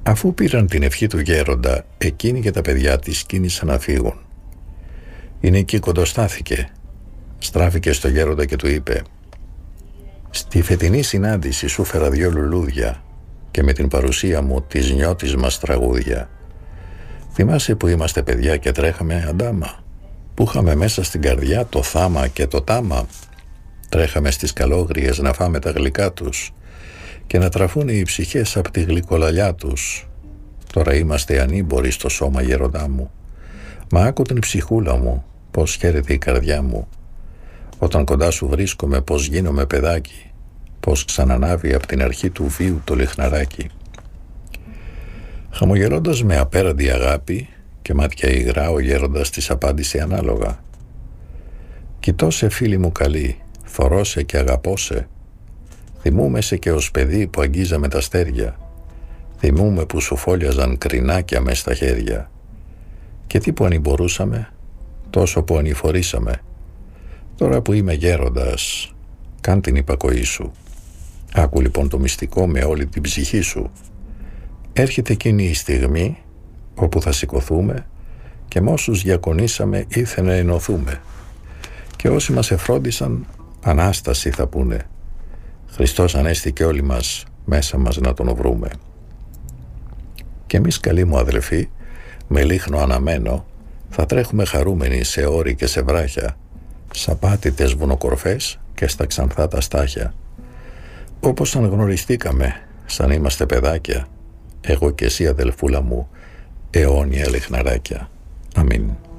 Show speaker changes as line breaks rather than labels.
Αφού πήραν την ευχή του γέροντα, εκείνη και τα παιδιά της κίνησαν να φύγουν. Η Νίκη κοντοστάθηκε, στράφηκε στο γέροντα και του είπε: «Στη φετινή συνάντηση σου φέρα 2 λουλούδια και με την παρουσία μου της νιώτης μας τραγούδια. Θυμάσαι που είμαστε παιδιά και τρέχαμε αντάμα, που είχαμε μέσα στην καρδιά το θάμα και το τάμα. Τρέχαμε στις καλόγριες να φάμε τα γλυκά τους και να τραφούν οι ψυχές απ' τη γλυκολαλιά τους. Τώρα είμαστε ανήμποροι στο σώμα, γέροντά μου. Μα άκου την ψυχούλα μου, πως χαίρεται η καρδιά μου. Όταν κοντά σου βρίσκομαι, πως γίνομαι παιδάκι, πως ξανανάβει απ' την αρχή του βίου το λιχναράκι». Χαμογελώντας με απέραντη αγάπη και μάτια υγρά, ο γέροντας της απάντησε ανάλογα: «Κοιτώσε, φίλη μου καλή, θωρώσε και αγαπώσε. Θυμούμαι σε και ως παιδί που αγγίζαμε τα αστέρια. Θυμούμαι που σου φόλιαζαν κρινάκια μες στα χέρια. Και τι που ανημπορούσαμε, τόσο που ανηφορήσαμε. Τώρα που είμαι γέροντας, κάν την υπακοή σου. Άκου λοιπόν το μυστικό με όλη την ψυχή σου. Έρχεται εκείνη η στιγμή όπου θα σηκωθούμε και με όσους διακονήσαμε ήθελε να ενωθούμε. Και όσοι μας εφρόντισαν, Ανάσταση θα πούνε. Χριστός Ανέστη και όλοι μας μέσα μας να τον βρούμε. Και εμείς, καλοί μου αδελφοί, με λίχνο αναμένο, θα τρέχουμε χαρούμενοι σε όρη και σε βράχια, σ' απάτητες βουνοκορφές και στα ξανθά τα στάχια. Όπως αν γνωριστήκαμε, σαν είμαστε παιδάκια, εγώ και εσύ αδελφούλα μου, αιώνια λιχναράκια. Αμήν.